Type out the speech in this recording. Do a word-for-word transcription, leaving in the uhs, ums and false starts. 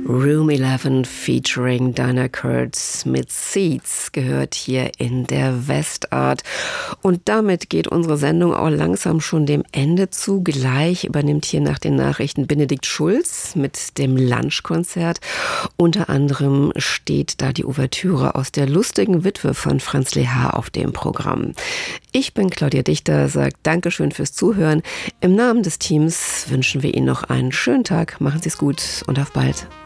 Room elf featuring Dinah Kurtz mit Seeds gehört hier in der Westart. Und damit geht unsere Sendung auch langsam schon dem Ende zu. Gleich übernimmt hier nach den Nachrichten Benedikt Schulz mit dem Lunchkonzert. Unter anderem steht da die Ouvertüre aus der lustigen Witwe von Franz Lehár auf dem Programm. Ich bin Claudia Dichter, sage Dankeschön fürs Zuhören. Im Namen des Teams wünschen wir Ihnen noch einen schönen Tag. Machen Sie es gut und auf bald.